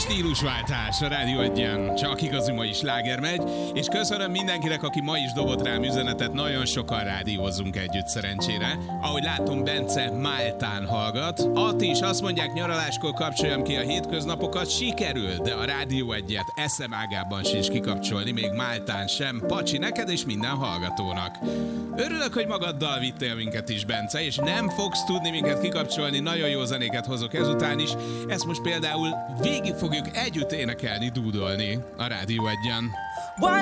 Stílusváltás a Rádió Egyen. Csak igazi mai sláger megy, és köszönöm mindenkinek, aki ma is dobott rám üzenetet, nagyon sokan rádiózzunk együtt szerencsére. Ahogy látom, Bence Máltán hallgat. Ati is azt mondják, nyaraláskor kapcsoljam ki a hétköznapokat, sikerül, de a Rádió Egyet eszem ágában sincs kikapcsolni, még Máltán sem. Pacsi neked és minden hallgatónak. Örülök, hogy magaddal vittél minket is, Bence, és nem fogsz tudni minket kikapcsolni, nagyon jó zenéket hozok ezután is. Ezt most például végig fogjuk együtt énekelni, dúdolni a Rádió Egyen.